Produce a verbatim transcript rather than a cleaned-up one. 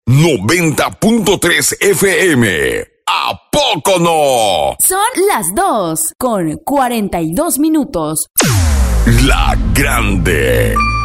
noventa punto tres F M. ¿A poco no? Son las dos con cuarenta y dos minutos. La Grande.